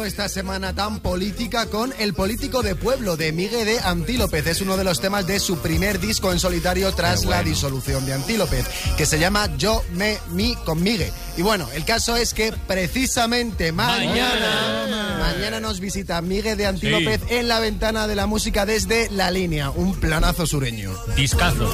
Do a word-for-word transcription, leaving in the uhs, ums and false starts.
Esta semana tan política con El político de pueblo de Migue de Antílopez. Es uno de los temas de su primer disco en solitario tras bueno. la disolución de Antílopez, que se llama Yo, me, mi con Migue. Y bueno, el caso es que precisamente mañana, mañana, mañana nos visita Migue de Antílopez sí. en la ventana de la música desde La Línea. Un planazo sureño. Discazo.